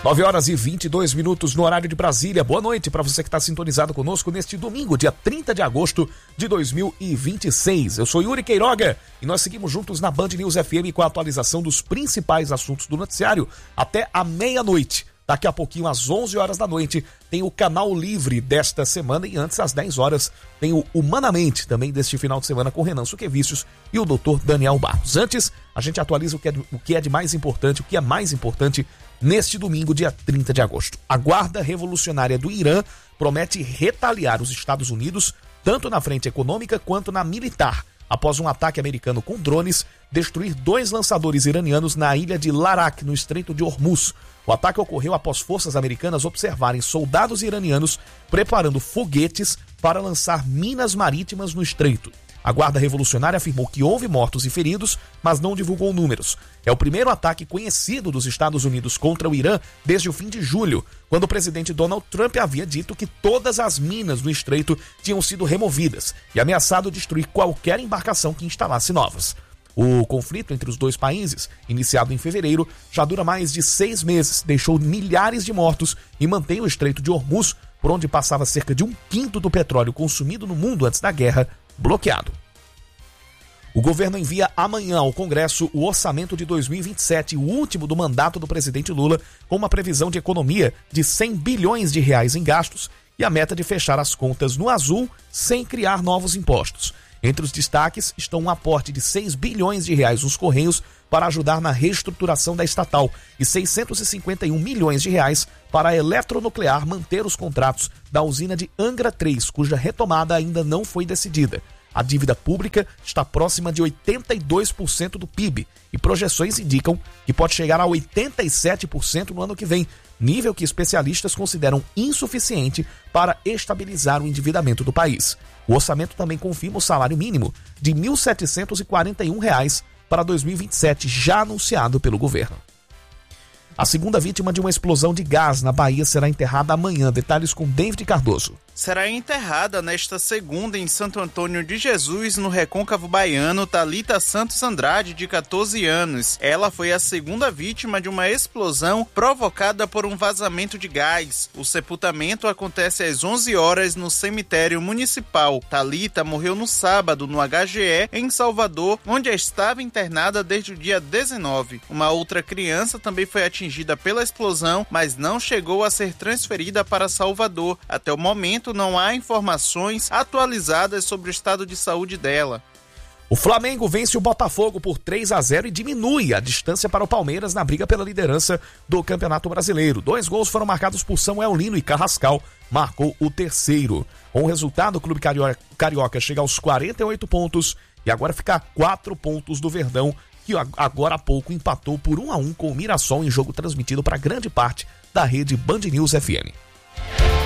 9h22 no horário de Brasília. Boa noite para você que está sintonizado conosco neste domingo, dia 30 de agosto de 2026. Eu sou Yuri Queiroga e nós seguimos juntos na Band News FM com a atualização dos principais assuntos do noticiário até a meia-noite. Daqui a pouquinho, às 11 horas da noite, tem o Canal Livre desta semana e antes, às 10 horas, tem o Humanamente, também deste final de semana, com Renan Suquevicius e o Dr. Daniel Barros. Antes, a gente atualiza o que é de mais importante, o que é mais importante neste domingo, dia 30 de agosto. A Guarda Revolucionária do Irã promete retaliar os Estados Unidos, tanto na frente econômica quanto na militar, após um ataque americano com drones destruir 2 lançadores iranianos na ilha de Larak, no Estreito de Hormuz. O ataque ocorreu após forças americanas observarem soldados iranianos preparando foguetes para lançar minas marítimas no estreito. A Guarda Revolucionária afirmou que houve mortos e feridos, mas não divulgou números. É o primeiro ataque conhecido dos Estados Unidos contra o Irã desde o fim de julho, quando o presidente Donald Trump havia dito que todas as minas no estreito tinham sido removidas e ameaçado destruir qualquer embarcação que instalasse novas. O conflito entre os dois países, iniciado em fevereiro, já dura mais de 6 meses, deixou milhares de mortos e mantém o Estreito de Hormuz, por onde passava cerca de 1/5 do petróleo consumido no mundo antes da guerra, bloqueado. O governo envia amanhã ao Congresso o orçamento de 2027, o último do mandato do presidente Lula, com uma previsão de economia de 100 bilhões de reais em gastos e a meta de fechar as contas no azul sem criar novos impostos. Entre os destaques estão um aporte de 6 bilhões de reais nos Correios para ajudar na reestruturação da estatal e 651 milhões de reais para a Eletronuclear manter os contratos da usina de Angra 3, cuja retomada ainda não foi decidida. A dívida pública está próxima de 82% do PIB e projeções indicam que pode chegar a 87% no ano que vem, nível que especialistas consideram insuficiente para estabilizar o endividamento do país. O orçamento também confirma o salário mínimo de R$ 1.741 para 2027, já anunciado pelo governo. A segunda vítima de uma explosão de gás na Bahia será enterrada amanhã. Detalhes com David Cardoso. Será enterrada nesta segunda em Santo Antônio de Jesus, no Recôncavo Baiano, Thalita Santos Andrade, de 14 anos. Ela foi a segunda vítima de uma explosão provocada por um vazamento de gás. O sepultamento acontece às 11 horas no cemitério municipal. Thalita morreu no sábado no HGE, em Salvador, onde estava internada desde o dia 19. Uma outra criança também foi atingida pela explosão, mas não chegou a ser transferida para Salvador. Até o momento, não há informações atualizadas sobre o estado de saúde dela. O Flamengo vence o Botafogo por 3-0 e diminui a distância para o Palmeiras na briga pela liderança do Campeonato Brasileiro. 2 gols foram marcados por Samuel Lino e Carrascal marcou o terceiro. Com o resultado, o Clube Carioca chega aos 48 pontos e agora fica a 4 pontos do Verdão, que agora há pouco empatou por 1-1 com o Mirassol em jogo transmitido para grande parte da rede Band News FM.